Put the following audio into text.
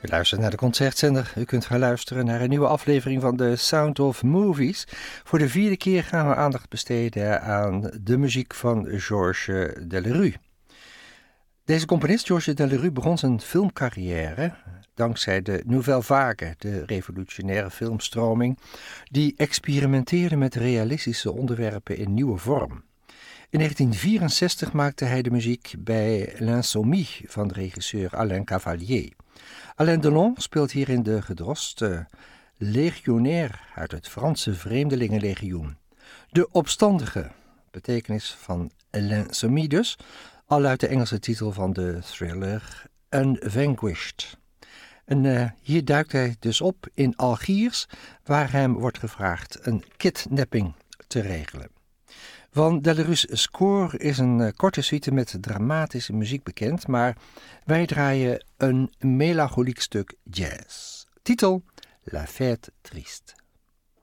U luistert naar de Concertzender. U kunt gaan luisteren naar een nieuwe aflevering van de Sound of Movies. Voor de 4e keer gaan we aandacht besteden aan de muziek van Georges Delerue. Deze componist, Georges Delerue, begon zijn filmcarrière dankzij de Nouvelle Vague, de revolutionaire filmstroming, die experimenteerde met realistische onderwerpen in nieuwe vorm. In 1964 maakte hij de muziek bij L'Insomnie van de regisseur Alain Cavalier. Alain Delon speelt hierin de gedroste legionnair uit het Franse Vreemdelingenlegioen. De opstandige, betekenis van L'Insomnie dus, al uit de Engelse titel van de thriller Unvanquished. En hier duikt hij dus op in Algiers, waar hem wordt gevraagd een kidnapping te regelen. Van Delerue's score is een korte suite met dramatische muziek bekend, maar wij draaien een melancholiek stuk jazz. Titel La Fête Triste.